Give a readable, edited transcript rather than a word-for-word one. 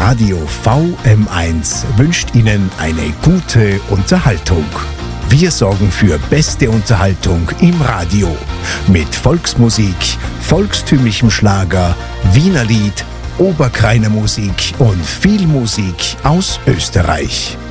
Radio VM1 wünscht Ihnen eine gute Unterhaltung. Wir sorgen für beste Unterhaltung im Radio mit Volksmusik, volkstümlichem Schlager, Wiener Lied, Oberkreiner Musik und viel Musik aus Österreich.